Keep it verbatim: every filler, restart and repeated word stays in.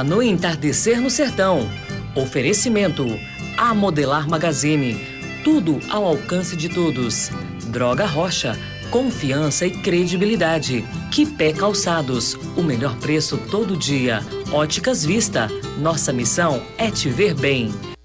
Lá no Entardecer no Sertão. Oferecimento: A Modelar Magazine. Tudo ao alcance de todos. Droga Rocha. Confiança e credibilidade. Quipé Calçados. O melhor preço todo dia. Óticas Vista. Nossa missão é te ver bem.